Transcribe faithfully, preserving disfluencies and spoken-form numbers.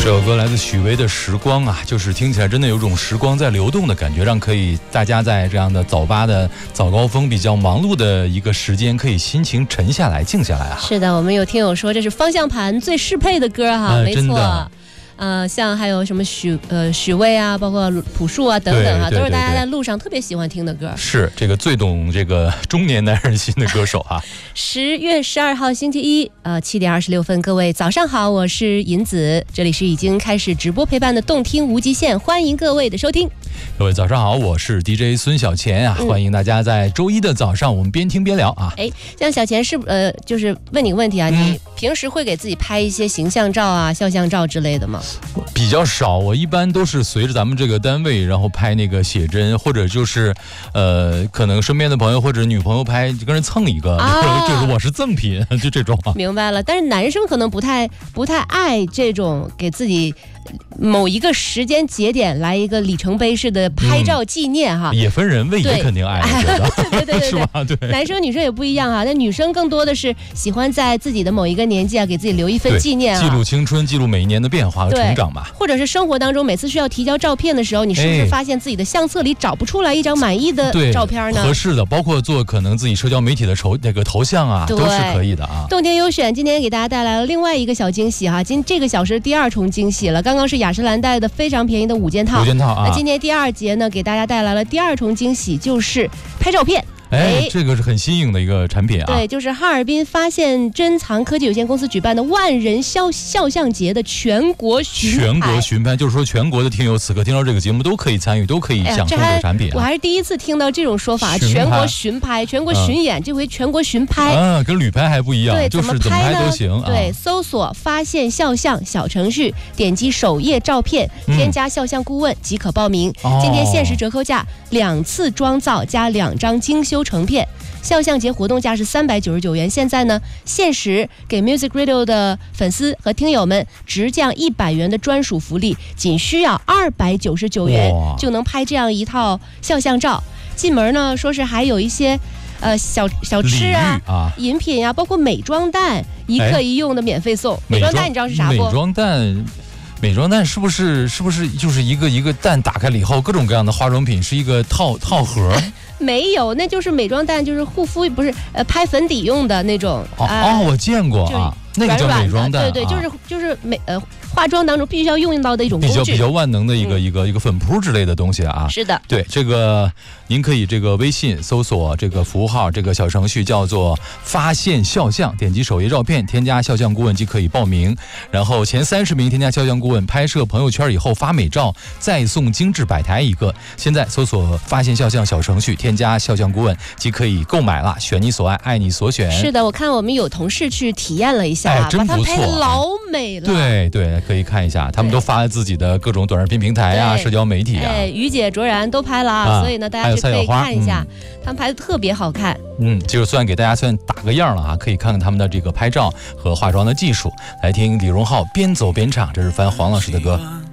这首歌来自许巍的《时光》啊，就是听起来真的有种时光在流动的感觉，让可以大家在这样的早八的早高峰比较忙碌的一个时间，可以心情沉下来、静下来啊。 是的，我们有听友说这是方向盘最适配的歌哈，呃、没错。呃，像还有什么许呃许巍啊，包括朴树啊等等啊，都是大家在路上特别喜欢听的歌。 是这个最懂这个中年男人心的歌手啊。 十月十二号星期一，呃，七点二十六分，各位早上好，我是银子，这里是已经开始直播陪伴的动听无极限，欢迎各位的收听。 各位早上好，我是 D J 孙小钱啊、嗯，欢迎大家在周一的早上，我们边听边聊啊。 哎，像小钱是呃，就是问你个问题啊、嗯，你平时会给自己拍一些形象照啊、肖像照之类的吗？ 比较少，我一般都是随着咱们这个单位，然后拍那个写真，或者就是，呃，可能身边的朋友或者女朋友拍，就跟人蹭一个，啊、就是我是赠品，就这种、啊。 明白了，但是男生可能不太不太爱这种给自己某一个时间节点来一个里程碑式的拍照纪念哈、 嗯，也分人，魏爷肯定爱，我觉得， 对对对对， 是吧？对， 男生女生也不一样哈，那女生更多的是喜欢在自己的某一个年纪啊，给自己留一份纪念啊， 记录青春，记录每一年的变化和成长吧。 或者是生活当中每次需要提交照片的时候，你是不是发现自己的相册里找不出来一张满意的照片呢？ 合适的，包括做可能自己社交媒体的头那个头像啊，都是可以的啊。 动听优选今天给大家带来了另外一个小惊喜哈，今这个小时第二重惊喜了。刚刚是雅诗兰黛的非常便宜的五件套， 五件套啊。 那今天第二节呢，给大家带来了第二重惊喜，就是拍照片。 哎，这个是很新颖的一个产品啊！ 对，就是哈尔滨发现珍藏科技有限公司举办的万人肖肖像节的全国巡拍。 全国巡拍就是说，全国的听友此刻听到这个节目都可以参与，都可以享受这个产品、啊哎。我还是第一次听到这种说法，全国巡拍、全国巡演，嗯、这回全国巡拍， 啊，跟旅拍还不一样， 对， 就是怎么拍都行啊。 对，搜索发现肖像小程序，点击首页照片，添加肖像顾问、嗯、即可报名。今天限时折扣价，两次妆造加两张精修成片。肖像节活动价是三百九十九元，现在呢限时给 Music Radio 的粉丝和听友们直降一百元的专属福利，仅需要二百九十九元就能拍这样一套肖像照。进门呢说是还有一些呃小小吃啊、啊饮品啊，包括美妆蛋一克一用的免费送。美妆蛋你知道是啥不？ 美妆蛋。美妆蛋是不是是不是就是一个一个蛋打开了以后，各种各样的化妆品是一个套套盒？ 没有，那就是美妆蛋，就是护肤不是呃拍粉底用的那种。 哦、呃、哦，我见过啊，那个叫美妆蛋， 对对，就是就是美呃化妆当中必须要用到的一种工具， 比较比较万能的一个、嗯、一个一个粉扑之类的东西啊。 是的， 对这个您可以这个微信搜索这个服务号，这个小程序叫做发现肖像，点击首页照片，添加肖像顾问即可以报名。然后前三十名添加肖像顾问拍摄朋友圈以后发美照，再送精致摆台一个。现在搜索发现肖像小程序，添加肖像顾问即可以购买了，选你所爱，爱你所选。 是的，我看我们有同事去体验了一下、啊， 哎，真不错， 把它拍得老美了。 对对，可以看一下，他们都发在自己的各种短视频平台啊、社交媒体啊。 哎，于姐、卓然都拍了啊，啊所以呢，大家就可以看一下，嗯、他们拍的特别好看。 嗯，就算给大家算打个样了啊，可以看看他们的这个拍照和化妆的技术。来听李荣浩边走边唱，这是翻黄老师的歌。